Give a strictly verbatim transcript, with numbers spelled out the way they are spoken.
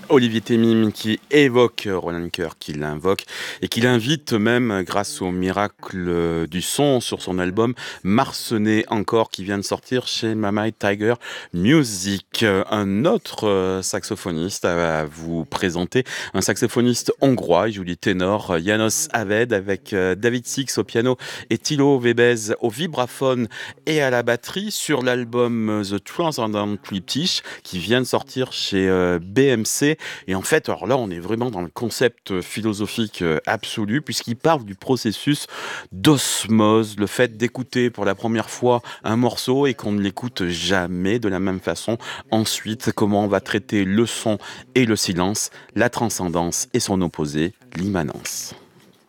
Olivier Temim qui évoque Roland Coeur, qui l'invoque et qui l'invite même grâce au miracle du son sur son album Marcené encore qui vient de sortir chez Mamai Tiger Music. Un autre saxophoniste à vous présenter, un saxophoniste hongrois, il joue du ténor, János Aved avec David Six au piano et Thilo Webez au vibraphone et à la batterie sur l'album The Transcendent Triptych qui vient de sortir chez B M C. Et en fait, alors là, on est vraiment dans le concept philosophique absolu, puisqu'il parle du processus d'osmose, le fait d'écouter pour la première fois un morceau et qu'on ne l'écoute jamais de la même façon. Ensuite, comment on va traiter le son et le silence, la transcendance et son opposé, l'immanence.